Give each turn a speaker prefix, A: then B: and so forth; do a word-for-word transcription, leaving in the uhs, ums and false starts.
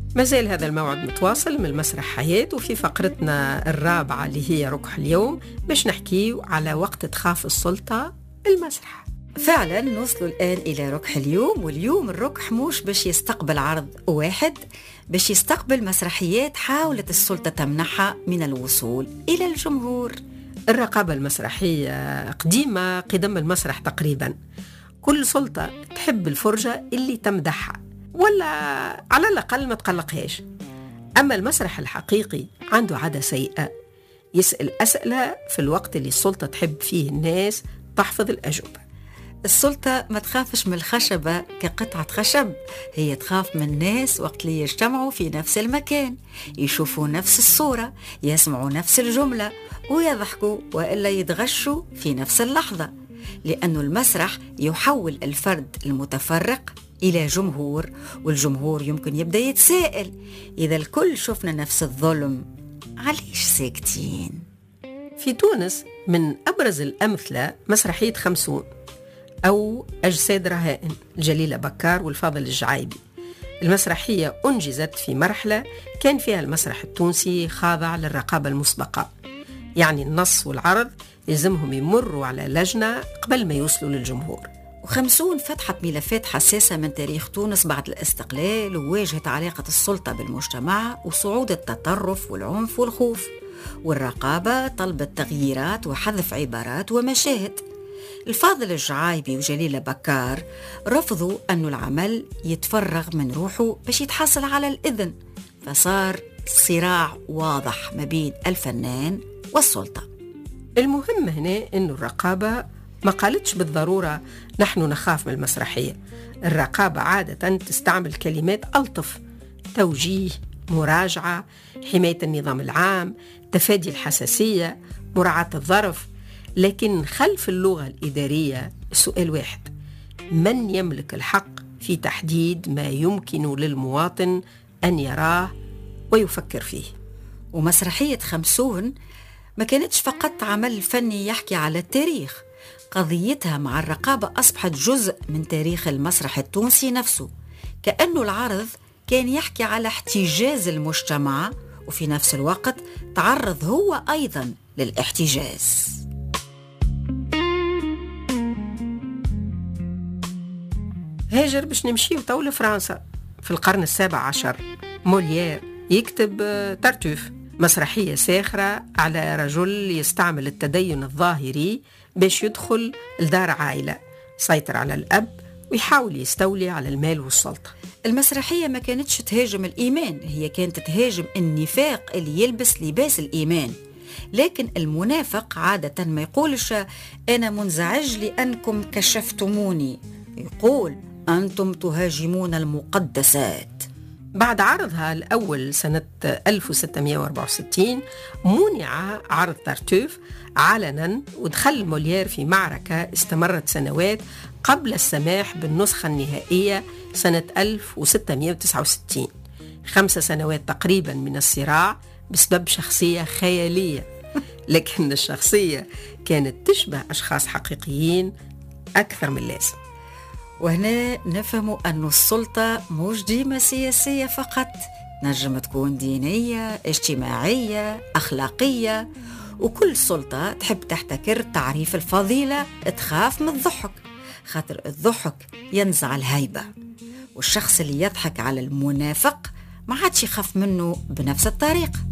A: مازال هذا الموعد متواصل من المسرح حياة، وفي فقرتنا الرابعة اللي هي ركح اليوم باش نحكيو على وقت تخاف السلطة المسرح.
B: فعلا نوصلوا الآن إلى ركح اليوم، واليوم الركح مش باش يستقبل عرض واحد، باش يستقبل مسرحيات حاولت السلطة تمنحها من الوصول إلى الجمهور.
A: الرقابة المسرحية قديمة قدم المسرح تقريبا، كل سلطة تحب الفرجة اللي تمدحها ولا على الأقل ما تقلقهاش. أما المسرح الحقيقي عنده عادة سيئة، يسأل أسئلة في الوقت اللي السلطة تحب فيه الناس تحفظ الأجوبة.
B: السلطة ما تخافش من الخشبة كقطعة خشب، هي تخاف من الناس وقت اللي يجتمعوا في نفس المكان، يشوفوا نفس الصورة، يسمعوا نفس الجملة ويضحكوا وإلا يتغشوا في نفس اللحظة، لأن المسرح يحول الفرد المتفرق إلى جمهور، والجمهور يمكن يبدأ يتساءل إذا الكل شفنا نفس الظلم عليش ساكتين.
A: في تونس من أبرز الأمثلة مسرحية خمسون أو أجساد رهائن جليلة بكار والفاضل الجعايبي. المسرحية أنجزت في مرحلة كان فيها المسرح التونسي خاضع للرقابة المسبقة، يعني النص والعرض يلزمهم يمروا على لجنة قبل ما يوصلوا للجمهور.
B: وخمسون فتحت ملفات حساسة من تاريخ تونس بعد الاستقلال، وواجهت علاقة السلطة بالمجتمع وصعود التطرف والعنف والخوف، والرقابة طلبت تغييرات وحذف عبارات ومشاهد. الفاضل الجعايبي وجليلة بكار رفضوا أن العمل يتفرغ من روحه باش يتحصل على الإذن، فصار صراع واضح ما بين الفنان والسلطة.
A: المهم هنا أن الرقابة ما قالتش بالضرورة نحن نخاف من المسرحية. الرقابة عادة تستعمل كلمات ألطف: توجيه، مراجعة، حماية النظام العام، تفادي الحساسية، مراعاة الظرف. لكن خلف اللغة الإدارية السؤال واحد: من يملك الحق في تحديد ما يمكن للمواطن أن يراه ويفكر فيه؟
B: ومسرحية خمسون ما كانتش فقط عمل فني يحكي على التاريخ، قضيتها مع الرقابة أصبحت جزء من تاريخ المسرح التونسي نفسه، كأنه العرض كان يحكي على احتجاز المجتمع، وفي نفس الوقت تعرض هو أيضا للاحتجاز.
A: هاجر باش نمشي وطول لفرنسا في القرن السابع عشر. موليير يكتب تارتوف، مسرحية ساخرة على رجل يستعمل التدين الظاهري باش يدخل لدار عائلة، سيطر على الأب ويحاول يستولي على المال والسلطة.
B: المسرحية ما كانتش تهاجم الإيمان، هي كانت تهاجم النفاق اللي يلبس لباس الإيمان. لكن المنافق عادة ما يقولش أنا منزعج لأنكم كشفتموني، يقول أنتم تهاجمون المقدسات.
A: بعد عرضها الأول سنة ألف وستمائة وأربعة وستين منع عرض تارتوف علنا، ودخل موليير في معركة استمرت سنوات قبل السماح بالنسخة النهائية سنة ألف وستمائة وتسعة وستين. خمس سنوات تقريبا من الصراع بسبب شخصية خيالية، لكن الشخصية كانت تشبه أشخاص حقيقيين أكثر من لازم.
B: وهنا نفهم أن السلطة مش ديما سياسية فقط، نجم تكون دينية، اجتماعية، أخلاقية، وكل سلطة تحب تحتكر تعريف الفضيلة، تخاف من الضحك، خاطر الضحك ينزع الهيبة، والشخص اللي يضحك على المنافق ما عادش يخاف منه بنفس الطريقة.